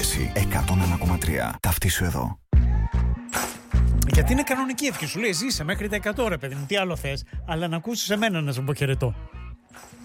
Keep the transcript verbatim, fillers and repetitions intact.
σύνδεση εκατόν ένα κόμμα τρία. Ταυτίσου εδώ. Γιατί είναι κανονική ευχή. Σου λέει ζήσε μέχρι τα εκατό, ρε παιδί μου, τι άλλο θες. Αλλά να ακούσεις εμένα να σου πω χαιρετώ.